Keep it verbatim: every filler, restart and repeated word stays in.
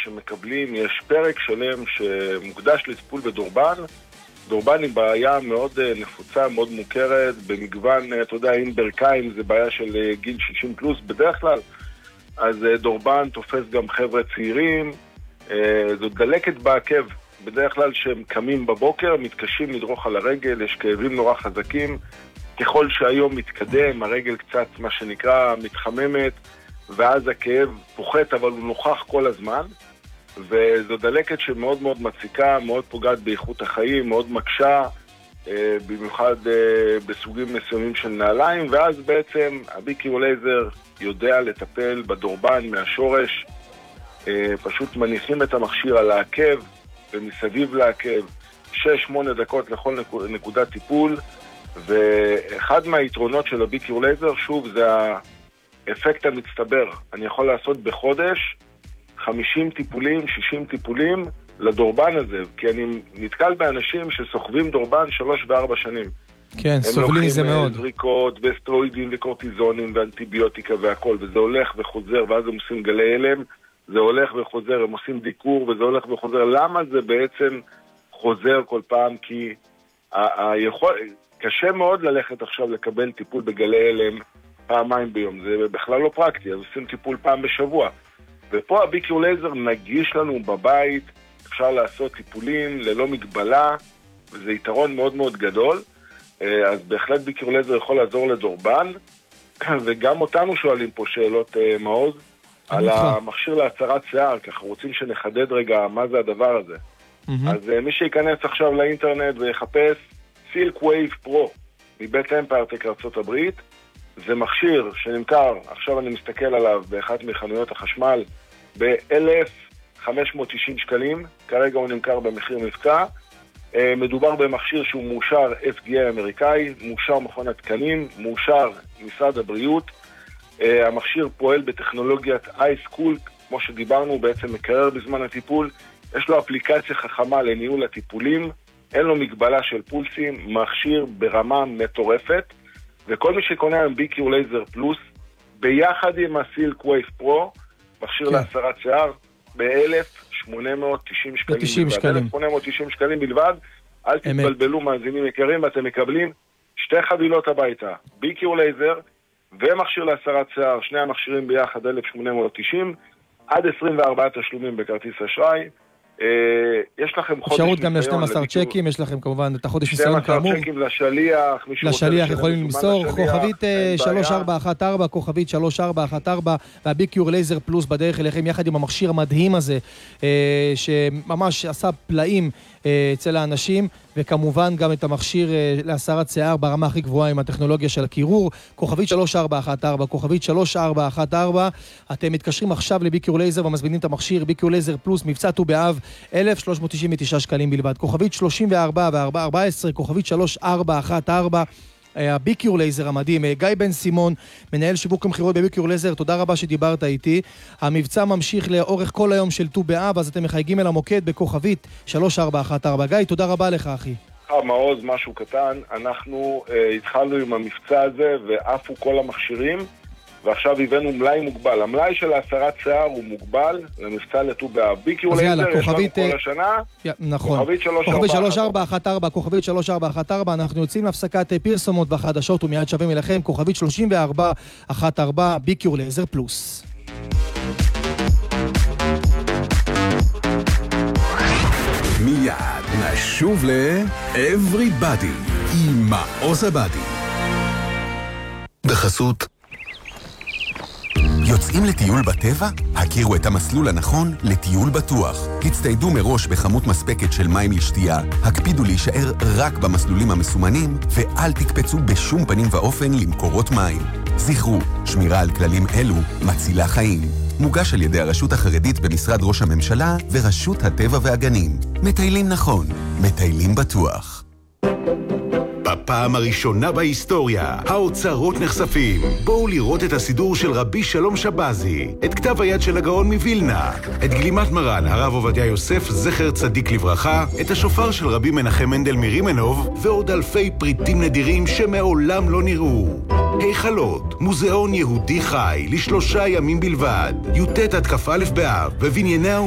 שמקבלים, יש פרק שלם שמוקדש לטיפול בדורבן. דורבן היא בעיה מאוד נפוצה, מאוד מוכרת, במגוון, אתה יודע, אם ברכיים זה בעיה של גיל שישים פלוס בדרך כלל, אז דורבן תופס גם חבר'ה צעירים, זאת דלקת בעקב, בדרך כלל שהם קמים בבוקר, מתקשים לדרוך על הרגל, יש כאבים נורא חזקים, ככל שהיום מתקדם, הרגל קצת מה שנקרא מתחממת, ואז הכאב פוחת, אבל הוא נוכח כל הזמן, וזו דלקת שמאוד מאוד מציקה, מאוד פוגעת באיכות החיים, מאוד מקשה, במיוחד בסוגים מסוימים של נעליים, ואז בעצם הביקיולייזר יודע לטפל בדורבן מהשורש, פשוט מניחים את המכשיר על העקב, ומסביב לעקב, שש שמונה דקות לכל נקודת טיפול, ואחד מהיתרונות של הביקיולייזר, שוב, זה האפקט המצטבר. אני יכול לעשות בחודש חמישים טיפולים, שישים טיפולים לדורבן הזה, כי אני נתקל באנשים שסוחבים דורבן שלוש וארבע שנים. כן, סובלים מזה מאוד. הם לוקחים זריקות וסטרואידים וקורטיזונים ואנטיביוטיקה והכל, וזה הולך וחוזר, ואז הם עושים גלי הלם, זה הולך וחוזר, הם עושים דיקור וזה הולך וחוזר. למה זה בעצם חוזר כל פעם? כי היכול... קשה מאוד ללכת עכשיו לקבל טיפול בגלי הלם פעמיים ביום, זה בכלל לא פרקטי, אז עושים טיפול פעם בשבוע. ופה הביקיולייזר נגיש לנו בבית, אפשר לעשות טיפולים ללא מגבלה, וזה יתרון מאוד מאוד גדול, אז בהחלט ביקיולייזר יכול לעזור לדורבן, וגם אותנו שואלים פה שאלות מעוז, על המכשיר להצרת שיער, ככה רוצים שנחדד רגע מה זה הדבר הזה. אז מי שיכנס עכשיו לאינטרנט ויחפש סילק ווייב פרו מבית אמפיירטק ארצות הברית, זה מכשיר שנמכר, עכשיו אני מסתכל עליו באחת מחנויות החשמל, ב-אלף חמש מאות תשעים שקלים, כרגע הוא נמכר במחיר מבצע. מדובר במכשיר שהוא מאושר אף די איי אמריקאי, מאושר מכון התקנים, מאושר משרד הבריאות. המכשיר פועל בטכנולוגיית אייס-קול, כמו שדיברנו, בעצם מקרר בזמן הטיפול. יש לו אפליקציה חכמה לניהול הטיפולים, אין לו מגבלה של פולסים, מכשיר ברמה מטורפת, וכל מי שקונה עם ביקיולייזר פלוס, ביחד עם הסילק ווייב פרו, מכשיר להסרת שיער, ב-אלף שמונה מאות תשעים שקלים בלבד. אלף שמונה מאות תשעים שקלים בלבד, אל תתבלבלו מאזינים יקרים, ואתם מקבלים שתי חבילות הביתה, ביקיולייזר ומכשיר להסרת שיער, שני המכשירים ביחד אלף שמונה מאות תשעים, עד עשרים וארבעה תשלומים בכרטיס אשראי. יש לכם חודש אפשרות גם ל-שנים עשר צ'קים, יש לכם כמובן את החודש ניסיון כאמור. שנים עשר צ'קים לשליח, לשליח יכולים למסור, כוכבית שלוש ארבע אחת ארבע, כוכבית שלוש ארבע אחת ארבע, והביקיולייזר פלוס בדרך אליכם יחד עם המכשיר המדהים הזה, שממש עשה פלאים אצל האנשים, וכמובן גם את המכשיר להסרת שיער ברמה הכי גבוהה עם הטכנולוגיה של הקירור, כוכבית שלוש ארבע אחת ארבע, כוכבית שלוש ארבע אחת ארבע, אתם מתקשרים עכשיו לביקיולייזר ומזמינים את המכשיר ביקיולייזר פלוס, מבצע ט"ו באב, אלף שלוש מאות תשעים ותשעה שקלים בלבד, כוכבית שלושים וארבע וארבע עשרה, כוכבית שלוש ארבע אחת ארבע, הביקיולייזר המדהים. גיא בן סימון, מנהל שיווק המחירות בביקיולייזר, תודה רבה שדיברת איתי. המבצע ממשיך לאורך כל היום של ט"ו באב, אז אתם מחייגים אל המוקד בכוכבית שלוש ארבע אחת ארבע. גיא, תודה רבה לך אחי. מעוז, משהו קטן, אנחנו uh, התחלנו עם המבצע הזה ועפו כל המכשירים, ועכשיו הבאנו מלאי מוגבל. המלאי של הסרת שיער הוא מוגבל למבצע לט"ו באב. ביקיולייזר יש לנו כל השנה. נכון. כוכבית שלוש ארבע אחת ארבע, כוכבית שלוש ארבע אחת ארבע, אנחנו יוצאים להפסקת פרסומות בחדשות ומיד שווים אליכם, כוכבית שלושים וארבע אחת ארבע, ביקיולייזר פלוס. מיד נשוב ל-Everybody עם מעוז הבדי. בחסות יוצאים לטיול בטבע? הכירו את המסלול הנכון לטיול בטוח. תצטיידו מראש בכמות מספקת של מים לשתייה, הקפידו להישאר רק במסלולים המסומנים, ואל תקפצו בשום פנים ואופן למקורות מים. זכרו, שמירה על כללים אלו מצילה חיים. מוגש על ידי הרשות החרדית במשרד ראש הממשלה ורשות הטבע והגנים. מטיילים נכון, מטיילים בטוח. בפעם הראשונה בהיסטוריה, האוצרות נחשפים. בואו לראות את הסידור של רבי שלום שבזי, את כתב היד של הגאון מווילנה, את גלימת מרן הרב עובדיה יוסף זכר צדיק לברכה, את השופר של רבי מנחם מנדל מרימנוב, ועוד אלפי פריטים נדירים שמעולם לא נראו. היכלות, מוזיאון יהודי חי, לשלושה ימים בלבד, י"ט עד כ"א באב, בבנייני